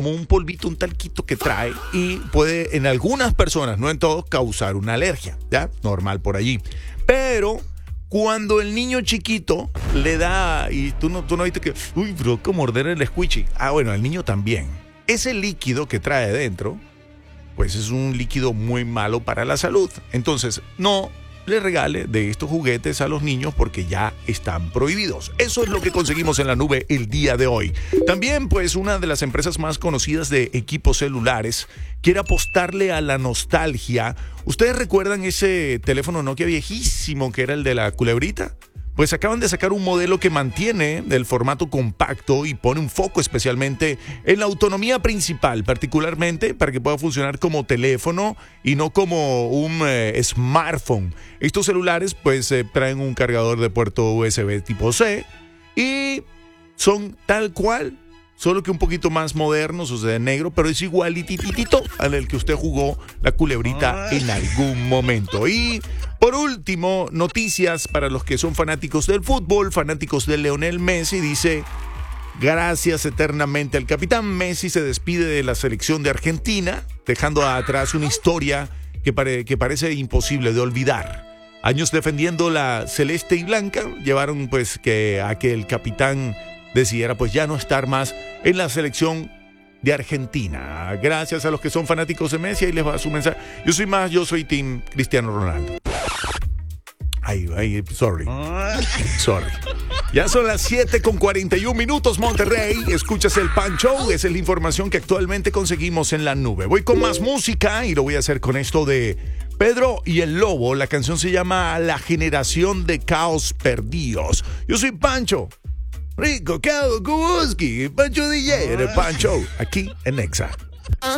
como un polvito, un talquito que trae y puede en algunas personas, no en todos, causar una alergia, ¿ya? Normal por allí. Pero cuando el niño chiquito le da, y tú no viste que, uy, bro, que morder el squishy. Ah, bueno, al niño también. Ese líquido que trae dentro, pues es un líquido muy malo para la salud. Entonces, no le regale de estos juguetes a los niños porque ya están prohibidos. Eso es lo que conseguimos en la nube el día de hoy. También, pues, una de las empresas más conocidas de equipos celulares quiere apostarle a la nostalgia. ¿Ustedes recuerdan ese teléfono Nokia viejísimo que era el de la culebrita? Pues acaban de sacar un modelo que mantiene el formato compacto y pone un foco especialmente en la autonomía principal, particularmente para que pueda funcionar como teléfono y no como un smartphone. Estos celulares pues traen un cargador de puerto USB tipo C y son tal cual, solo que un poquito más modernos, o sea, de negro, pero es igualititito al que usted jugó la culebrita en algún momento. Y por último, noticias para los que son fanáticos del fútbol, fanáticos de Lionel Messi. Dice, gracias eternamente al capitán Messi, se despide de la selección de Argentina, dejando atrás una historia que parece imposible de olvidar. Años defendiendo la celeste y blanca llevaron pues a que el capitán decidiera pues ya no estar más en la selección de Argentina. Gracias a los que son fanáticos de Messi, ahí les va su mensaje. Yo soy team Cristiano Ronaldo. Sorry. Ya son las 7:41 Monterrey. Escuchas el Pan Show. Esa es la información que actualmente conseguimos en la nube. Voy con más música y lo voy a hacer con esto de Pedro y el Lobo. La canción se llama La Generación de Caos Perdidos. Yo soy Pancho Rico Kubuski, Pancho DJ en el Pan Show, aquí en Nexa.